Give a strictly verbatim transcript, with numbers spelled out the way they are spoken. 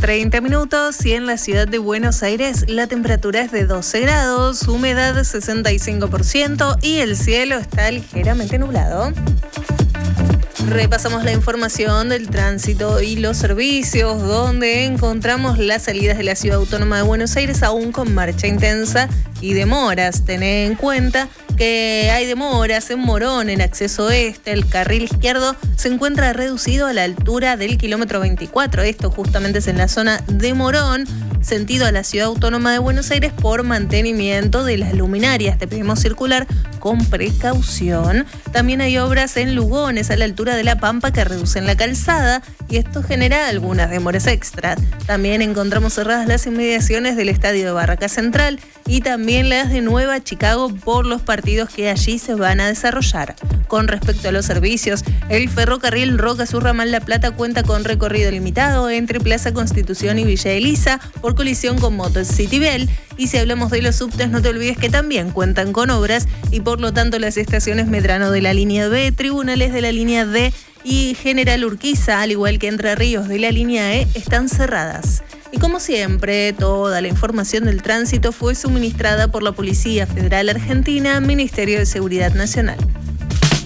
treinta minutos y en la ciudad de Buenos Aires la temperatura es de doce grados, humedad sesenta y cinco por ciento y el cielo está ligeramente nublado. Repasamos la información del tránsito y los servicios, donde encontramos las salidas de la Ciudad Autónoma de Buenos Aires aún con marcha intensa y demoras. Tened en cuenta que hay demoras en Morón, en acceso este. El carril izquierdo se encuentra reducido a la altura del kilómetro veinticuatro. Esto justamente es en la zona de Morón, sentido a la Ciudad Autónoma de Buenos Aires, por mantenimiento de las luminarias. Te pedimos circular con precaución. También hay obras en Lugones, a la altura de La Pampa, que reducen la calzada y esto genera algunas demoras extras. También encontramos cerradas las inmediaciones del estadio de Barraca Central y también las de Nueva Chicago por los partidos que allí se van a desarrollar. Con respecto a los servicios, el ferrocarril Roca Sur Ramal La Plata cuenta con recorrido limitado entre Plaza Constitución y Villa Elisa por colisión con motos Citibel. Y si hablamos de los subtes, no te olvides que también cuentan con obras y por lo tanto las estaciones Medrano de la línea B, Tribunales de la línea D y General Urquiza, al igual que Entre Ríos de la línea E, están cerradas. Y como siempre, toda la información del tránsito fue suministrada por la Policía Federal Argentina, Ministerio de Seguridad Nacional.